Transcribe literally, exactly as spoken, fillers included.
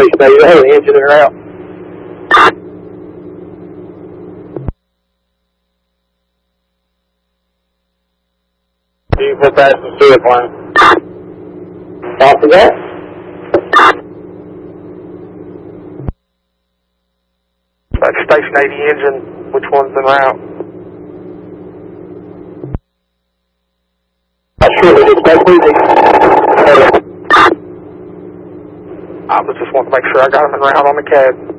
station eighty, they have an engine in or out. You put that in the sewer plant. Copy that. That station eighty engine, which one's en route? Not sure, but it's back moving. I was just wanting to make sure I got them en route on the cab.